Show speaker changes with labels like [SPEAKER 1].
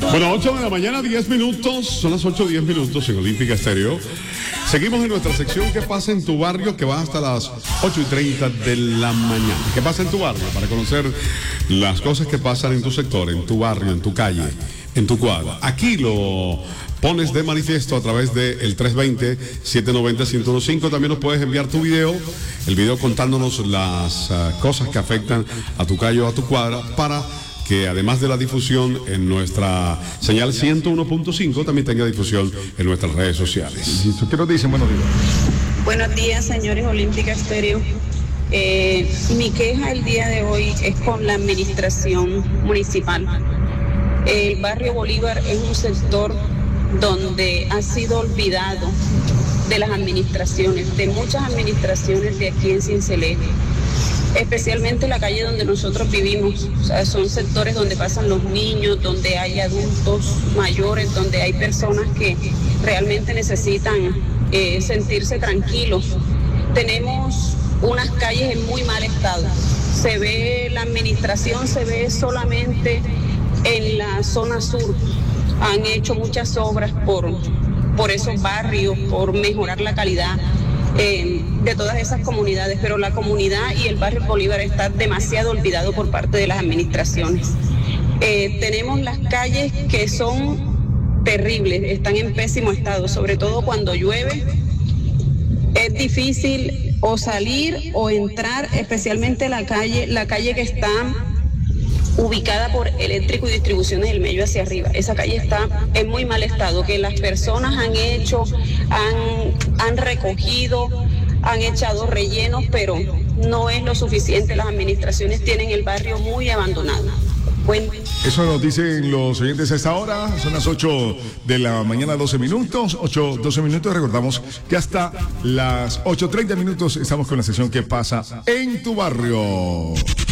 [SPEAKER 1] Bueno, 8 de la mañana, 10 minutos. Son las 8:10 en Olímpica Estéreo. Seguimos en nuestra sección ¿Qué pasa en tu barrio? Que va hasta las 8:30 de la mañana. ¿Qué pasa en tu barrio? Para conocer las cosas que pasan en tu sector, en tu barrio, en tu calle, en tu cuadra. Aquí lo pones de manifiesto a través del 320-790-1015. También nos puedes enviar tu video, el video contándonos las cosas que afectan a tu calle o a tu cuadra, para que además de la difusión en nuestra señal 101.5, también tenga difusión en nuestras redes sociales.
[SPEAKER 2] ¿Qué nos dicen? Buenos días.
[SPEAKER 3] Buenos días, señores Olímpica Estéreo. Mi queja el día de hoy es con la administración municipal. El barrio Bolívar es un sector donde ha sido olvidado de las administraciones, de muchas administraciones de aquí en Sincelejo. Especialmente la calle donde nosotros vivimos, o sea, son sectores donde pasan los niños, donde hay adultos mayores, donde hay personas que realmente necesitan sentirse tranquilos. Tenemos unas calles en muy mal estado. Se ve, la administración se ve solamente en la zona sur. Han hecho muchas obras por esos barrios, por mejorar la calidad de todas esas comunidades, pero la comunidad y el barrio Bolívar está demasiado olvidado por parte de las administraciones. Tenemos las calles que son terribles, están en pésimo estado, sobre todo cuando llueve. Es difícil o salir o entrar, especialmente la calle que está ubicada por Eléctrico y Distribuciones del Mello hacia arriba. Esa calle está en muy mal estado, que las personas han hecho, han recogido, han echado rellenos, pero no es lo suficiente. Las administraciones tienen el barrio muy abandonado. Bueno.
[SPEAKER 2] Eso nos dicen los oyentes a esta hora. Son las 8 de la mañana, 12 minutos. 8:12 minutos. Recordamos que hasta las 8:30 estamos con la sesión ¿Qué pasa en tu barrio?